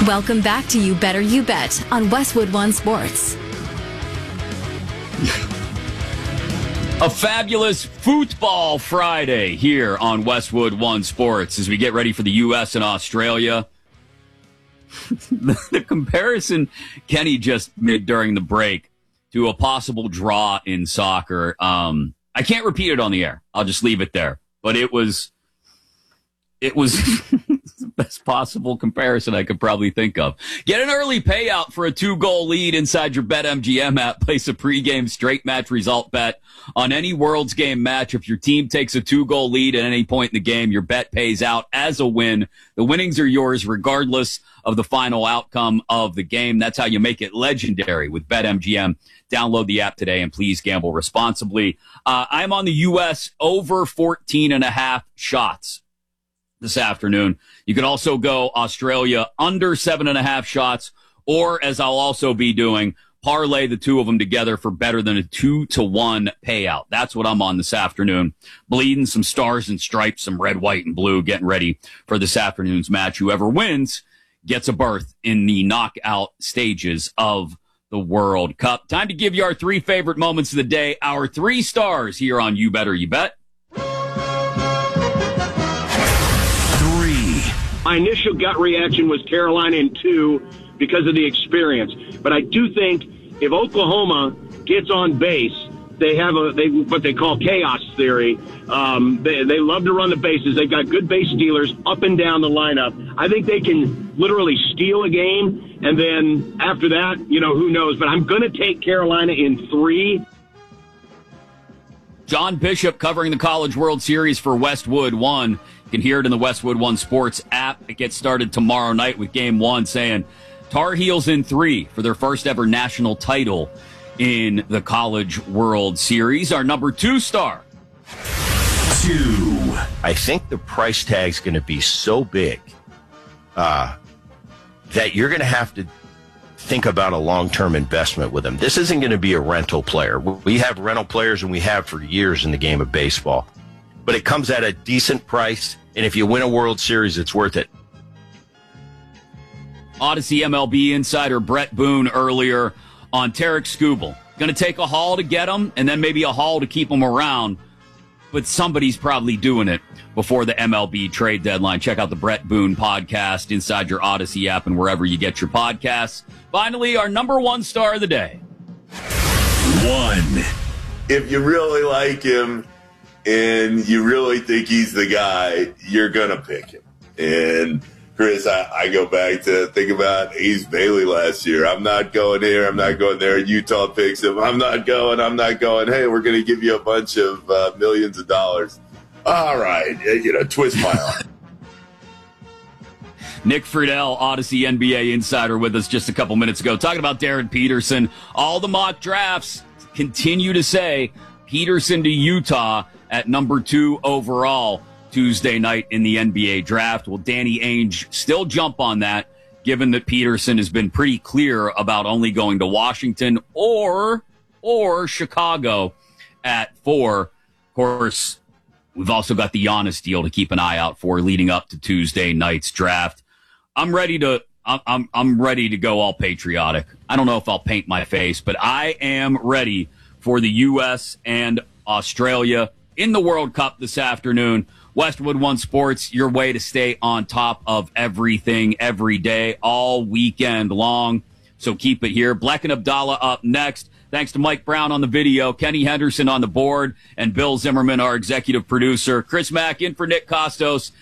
Welcome back to You Better You Bet on Westwood One Sports. A fabulous football Friday here on Westwood One Sports as we get ready for the U.S. and Australia. The comparison Kenny just made during the break to a possible draw in soccer, I can't repeat it on the air. I'll just leave it there. But it was the best possible comparison I could probably think of. Get an early payout for a 2-goal lead inside your BetMGM app. Place a pregame straight match result bet on any World's Game match. If your team takes a 2-goal lead at any point in the game, your bet pays out as a win. The winnings are yours regardless of the final outcome of the game. That's how you make it legendary with BetMGM. Download the app today and please gamble responsibly. I'm on the U.S. over 14.5 shots this afternoon. You could also go Australia under 7.5 shots, or as I'll also be doing, parlay the two of them together for better than a 2-to-1 payout. That's what I'm on this afternoon. Bleeding some stars and stripes, some red, white, and blue, getting ready for this afternoon's match. Whoever wins gets a berth in the knockout stages of the World Cup. Time to give you our 3 favorite moments of the day, our 3 stars here on You Better You Bet. My initial gut reaction was Carolina in 2 because of the experience. But I do think if Oklahoma gets on base, they have what they call chaos theory. They love to run the bases. They've got good base stealers up and down the lineup. I think they can literally steal a game, and then after that, who knows. But I'm going to take Carolina in 3. John Bishop covering the College World Series for Westwood One. You can hear it in the Westwood One Sports app. It gets started tomorrow night with Game 1, saying Tar Heels in 3 for their first ever national title in the College World Series. Our number 2 star. 2. I think the price tag's going to be so big that you're going to have to think about a long-term investment with him. This isn't going to be a rental player. We have rental players, and we have for years in the game of baseball. But it comes at a decent price, and if you win a World Series, it's worth it. Odyssey MLB insider Brett Boone earlier on Tarek Skubal. Going to take a haul to get him, and then maybe a haul to keep him around. But somebody's probably doing it before the MLB trade deadline. Check out the Brett Boone podcast inside your Odyssey app and wherever you get your podcasts. Finally, our number 1 star of the day. 1. If you really like him and you really think he's the guy, you're going to pick him. And Chris, I go back to think about Ace Bailey last year. I'm not going here. I'm not going there. Utah picks him. I'm not going. Hey, we're going to give you a bunch of millions of dollars. All right. Twist my arm. Nick Friedel, Odyssey NBA insider, with us just a couple minutes ago, talking about Darren Peterson. All the mock drafts continue to say Peterson to Utah at number 2 overall Tuesday night in the NBA draft. Will Danny Ainge still jump on that, given that Peterson has been pretty clear about only going to Washington or Chicago at 4? Of course, we've also got the Giannis deal to keep an eye out for leading up to Tuesday night's draft. I'm ready to go all patriotic. I don't know if I'll paint my face, but I am ready for the U.S. and Australia in the World Cup this afternoon. Westwood One Sports, your way to stay on top of everything every day, all weekend long. So keep it here. Bleck and Abdallah up next. Thanks to Mike Brown on the video, Kenny Henderson on the board, and Bill Zimmerman, our executive producer. Chris Mack in for Nick Costos.